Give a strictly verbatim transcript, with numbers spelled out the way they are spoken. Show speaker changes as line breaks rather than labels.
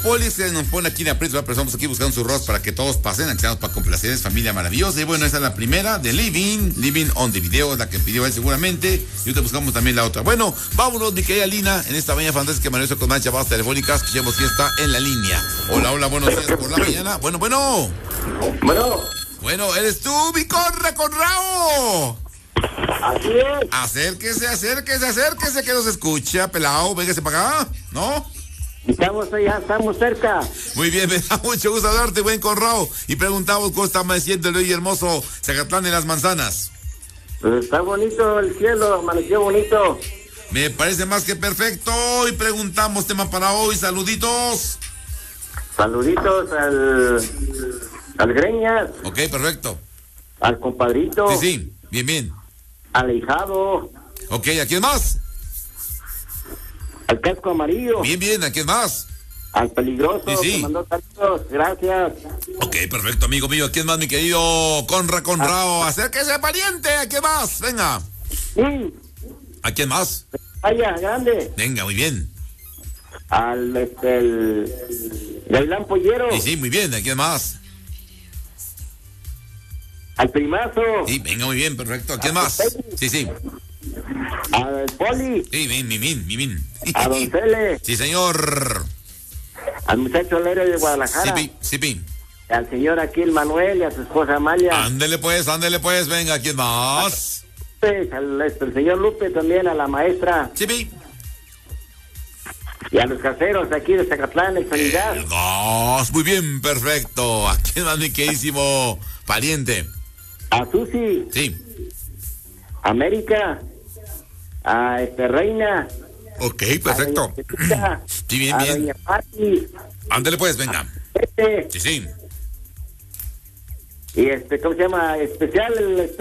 Poli se nos pone aquí en aprieto, pero estamos aquí buscando su rostro para que todos pasen, aquí estamos para complacerles, familia maravillosa. Y bueno, esa es la primera de Living, Living on the Video, es la que pidió él seguramente. Y ahorita buscamos también la otra. Bueno, vámonos, mi querida Lina, en esta mañana fantástica, maravillosa, con más llamadas telefónicas. Escuchemos si está en la línea. Hola, hola, buenos días por la mañana. Bueno, bueno.
Bueno.
Bueno, eres tú, mi Conra, Conrao.
Así es.
Acérquese, acérquese, acérquese, que nos escucha, pelao, véngase para acá, ¿no?
Estamos allá, estamos cerca.
Muy bien, me da mucho gusto hablarte, buen Conrao. Y preguntamos cómo está amaneciendo el hoy hermoso Zacatlán de las Manzanas.
Pues está bonito el cielo, amaneció bonito.
Me parece más que perfecto. Y preguntamos tema para hoy, saluditos.
Saluditos al, al Greñas.
Ok, perfecto.
Al compadrito.
Sí, sí, bien, bien.
Al hijado.
Ok, ¿a quién más?
Al casco amarillo.
Bien, bien, ¿a quién más?
Al peligroso.
Sí, sí.
Que mandó saludos, gracias.
Ok, perfecto, amigo mío. ¿A quién más, mi querido Conra, Conrao? Acérquese, pariente. ¿A quién más? Venga.
Sí.
¿A quién más?
Vaya, grande.
Venga, muy bien.
Al, este, el Gailán Pollero.
Sí, sí, muy bien. ¿A quién más?
Al primazo.
Sí, venga, muy bien, perfecto. ¿A quién más? Sí, sí.
Al Poli.
Sí, bien, bien, bien, bien.
A Don Cele.
Sí, señor.
Al muchacho Lero de Guadalajara.
Sí, sí, sí.
Al señor aquí el Manuel y a su esposa Amalia.
Ándele pues, ándele pues, venga, ¿quién más?
Pues, al este, el señor Lupe también, a la maestra.
Sí, sí.
Y a los caseros aquí de Zacatlán, el Sanidad.
El dos, muy bien, perfecto. ¿A quién más, mi queridísimo pariente?
A Susi.
Sí.
América. A este Reina.
Ok, perfecto.
A Doña Pepita,
Sí, bien,
a
bien.
Doña Pati.
Ándele pues, venga.
Este,
Sí, sí.
y este, ¿cómo se llama? Especial, el, este,